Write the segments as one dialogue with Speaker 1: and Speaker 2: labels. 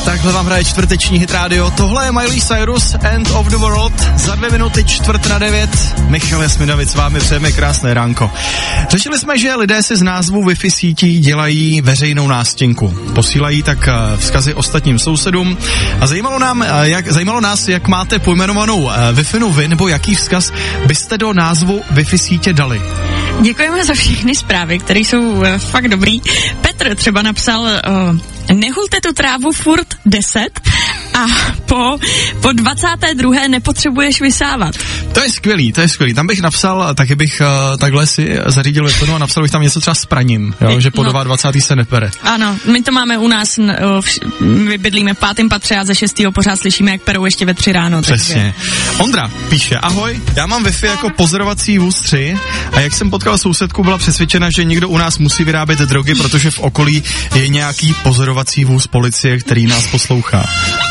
Speaker 1: Takhle vám hraje čtvrteční hit rádio. Tohle je Miley Cyrus, End of the World. Za 2 minuty 8:45. Michal Jasminovic s vámi přejeme krásné ránko. Řešili jsme, že lidé si z názvu Wi-Fi sítí dělají veřejnou nástěnku. Posílají tak vzkazy ostatním sousedům. A zajímalo nás, jak máte pojmenovanou Wi-Fi vy, nebo jaký vzkaz byste do názvu Wi-Fi sítě dali.
Speaker 2: Děkujeme za všechny zprávy, které jsou fakt dobrý. Petr třeba napsal, nehulte tu trávu furt 10 a po 22. nepotřebuješ vysávat.
Speaker 1: To je skvělý. Tam bych napsal, taky bych takhle si zařídil Wi-Fi a napsal bych tam něco třeba s praním, jo, že po 22. se nepere.
Speaker 2: Ano, my to máme u nás, my bydlíme v 5. patře a ze 6. pořád slyšíme, jak perou ještě ve 3 ráno.
Speaker 1: Přesně. Takže. Ondra píše, ahoj, já mám Wi-Fi jako pozorovací vůz 3 a jak jsem potkal sousedku, byla přesvědčena, že někdo u nás musí vyrábět drogy, protože v okolí je nějaký pozorovací vůz policie, který nás poslouchá.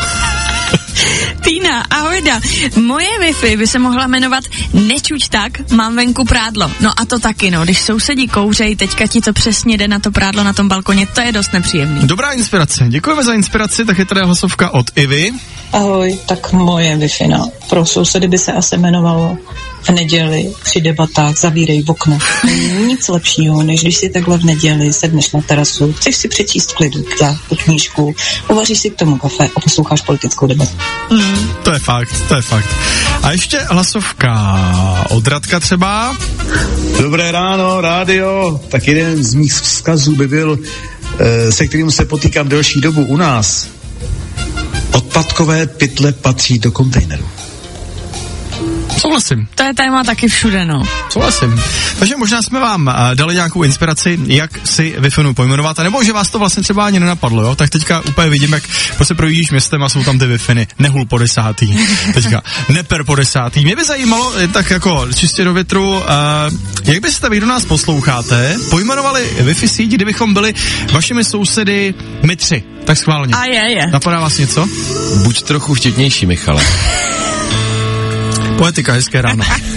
Speaker 2: Týna, ahojda. Moje Wi-Fi by se mohla jmenovat Nečuť tak, mám venku prádlo. No a to taky, no, když sousedí kouřej, teďka ti to přesně jde na to prádlo na tom balkoně, to je dost nepříjemný.
Speaker 1: Dobrá inspirace, děkujeme za inspiraci, tak je tady hlasovka od Ivy.
Speaker 3: Ahoj, tak moje Wi-Fi pro sousedy by se asi jmenovalo v neděli při debatách zavírej v okno. Nic lepšího, než když si takhle v neděli sedneš na terasu, chceš si přečíst klidu tu knížku, uvaříš si k tomu kafe a posloucháš politickou debatu.
Speaker 1: To je fakt. A ještě hlasovka od Radka třeba.
Speaker 4: Dobré ráno, rádio. Tak jeden z mých vzkazů by byl, se kterým se potýkám delší dobu u nás. Odpadkové pytle patří do kontejneru.
Speaker 1: Souhlasím.
Speaker 2: To je téma taky všude, no.
Speaker 1: Souhlasím. Takže možná jsme vám dali nějakou inspiraci, jak si Wi-Fi pojmenovat, nebo že vás to vlastně třeba ani nenapadlo, jo? Tak teďka úplně vidím, jak prostě projíždíš městem a jsou tam ty Wi-Fi, nehul po 10. Teďka neper po 10. Mě by zajímalo, tak jako čistě do větru, jak byste vy, kdo nás posloucháte, pojmenovali Wi-Fi síť, kdybychom byli vašimi sousedy my 3. Tak schválně.
Speaker 2: A je.
Speaker 1: Napadá vás něco?
Speaker 5: Buď trochu vtipnější, Michale.
Speaker 1: Poetika, hezké ráno.